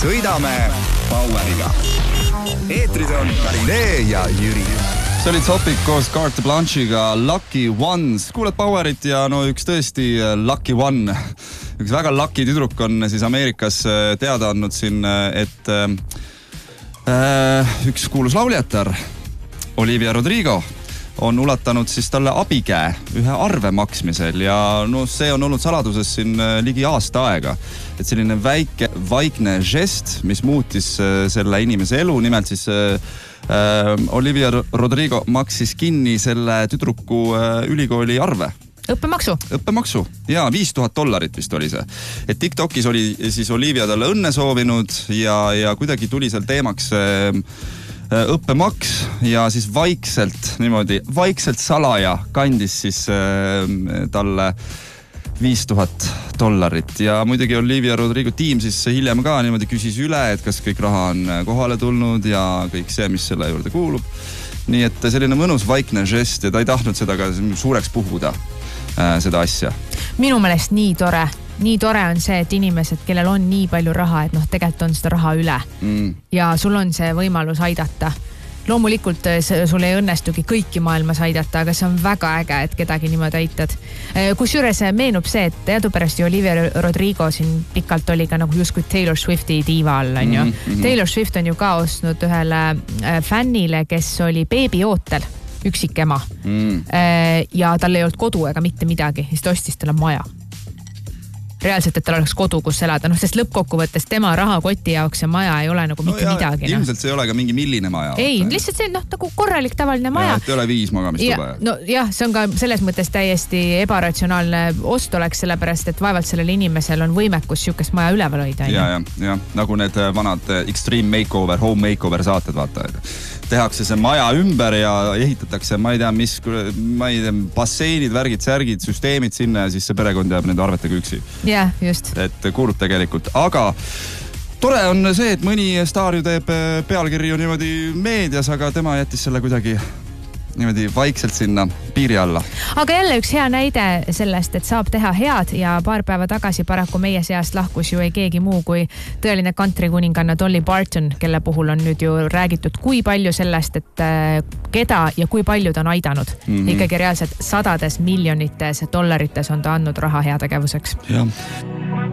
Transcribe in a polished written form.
sõidame Poweriga. Eetris on Karinee ja Jüri. See oli Topic koos Carte Blanche'iga Lucky Ones. Kuuled Powerit ja no üks tõesti Lucky One. Üks väga lucky tüdruk on siis Ameerikas teada andnud siin, et üks kuulus lauljatar Olivia Rodrigo on ulatanud siis talle abikäe ühe arve maksmisel ja no see on olnud saladuses siin ligi aasta aega. Et selline väike vaikne žest, mis muutis selle inimese elu, nimelt siis Olivia Rodrigo maksis kinni selle tüdruku ülikooli arve. Õppemaksu, jaa, $5000 vist oli see. Et TikTokis oli siis Olivia talle õnne soovinud ja kuidagi tuli seal teemaks õppemaks ja siis vaikselt salaja kandis siis talle $5000 ja muidugi Olivia Rodrigo tiim siis hiljem ka niimoodi küsis üle, et kas kõik raha on kohale tulnud ja kõik see, mis selle juurde kuulub. Nii et selline mõnus vaikne žest ja ta ei tahtnud seda ka suureks puhuda, seda asja. Minu meelest nii tore on see, et inimesed, kellel on nii palju raha, et tegelikult on seda raha üle ja sul on see võimalus aidata. Loomulikult sul ei õnnestugi kõiki maailmas aidata, aga see on väga äge, et kedagi niimoodi aitad. Kusjuures meenub see, et teadupärast Olivia Rodrigo siin pikalt oli ka nagu justkui Taylor Swifti diiva all, on ju. Taylor Swift on ju ka ostnud ühele fännile, kes oli beebiootel, üksikema. Ja tal ei olnud kodu ega mitte midagi, siis ta ostis talle maja. Reaalselt, et tal oleks kodu, kus elada. Sest lõppkokkuvõttes tema rahakoti jaoks see maja ei ole nagu mitte midagi. Ilmselt see ei ole ka mingi milline maja. Ei, lihtsalt see nagu korralik tavaline maja. Ja, et ei ole 5 magamistuba. No jah, see on ka selles mõttes täiesti ebaratsionaalne ost oleks, sellepärast, et vaevalt sellel inimesel on võimekus siukest maja üleval hoida. Ja, nagu need vanad extreme makeover, home makeover saated, vaata. Tehakse see maja ümber ja ehitatakse, ma ei tea, basseinid, värgid, särgid, süsteemid sinna ja siis see perekond jääb nende arvetega üksi. Jah, just. Et kuulud tegelikult. Aga tore on see, et mõni staar ju teeb pealkirju niimoodi meedias, aga tema jättis selle kuidagi niimoodi vaikselt sinna piiri alla. Aga jälle üks hea näide sellest, et saab teha head ja paar päeva tagasi paraku meie seast lahkus ju ei keegi muu kui tõeline countrykuninganna Dolly Parton, kelle puhul on nüüd ju räägitud kui palju sellest, et keda ja kui palju ta on aidanud. Ikkagi reaalselt $100 miljonites on ta andnud raha heategevuseks. Jah.